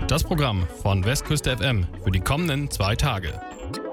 Das Programm von Westküste FM für die kommenden 2 Tage.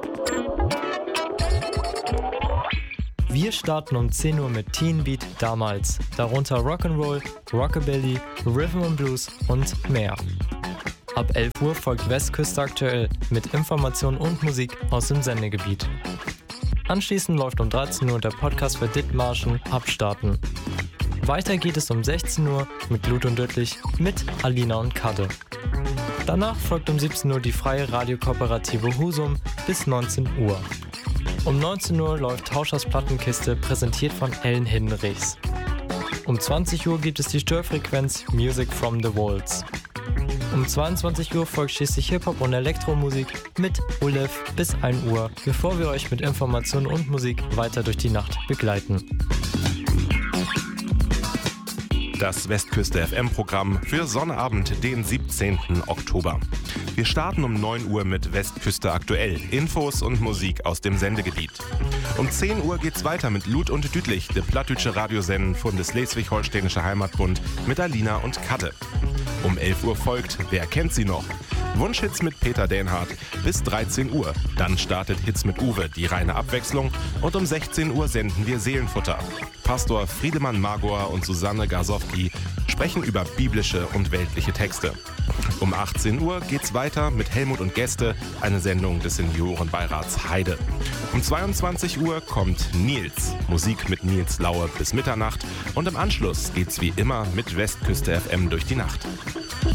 Wir starten um 10 Uhr mit Teen Beat damals, darunter Rock'n'Roll, Rockabilly, Rhythm and Blues und mehr. Ab 11 Uhr folgt Westküste aktuell mit Informationen und Musik aus dem Sendegebiet. Anschließend läuft um 13 Uhr der Podcast für Dithmarschen Abstarten. Weiter geht es um 16 Uhr mit Glut und Döttlich mit Alina und Kadde. Danach folgt um 17 Uhr die freie Radiokooperative Husum bis 19 Uhr. Um 19 Uhr läuft Tauschers Plattenkiste, präsentiert von Ellen Hinrichs. Um 20 Uhr gibt es die Störfrequenz Music from the Walls. Um 22 Uhr folgt schließlich Hip-Hop und Elektromusik mit Ulef bis 1 Uhr, bevor wir euch mit Informationen und Musik weiter durch die Nacht begleiten. Das Westküste FM-Programm für Sonnabend, den 17. Oktober. Wir starten um 9 Uhr mit Westküste aktuell, Infos und Musik aus dem Sendegebiet. Um 10 Uhr geht's weiter mit Lut und Dütlich, der plattdütsche Radiosenden von des Schleswig-Holsteinische Heimatbund mit Alina und Kadde. Um 11 Uhr folgt Wer kennt sie noch? Wunschhits mit Peter Dänhardt bis 13 Uhr. Dann startet Hits mit Uwe, die reine Abwechslung. Und um 16 Uhr senden wir Seelenfutter. Pastor Friedemann Magor und Susanne Garsowski sprechen über biblische und weltliche Texte. Um 18 Uhr geht's weiter mit Helmut und Gäste, eine Sendung des Seniorenbeirats Heide. Um 22 Uhr kommt Nils, Musik mit Nils Laue bis Mitternacht. Und im Anschluss geht's wie immer mit Westküste FM durch die Nacht.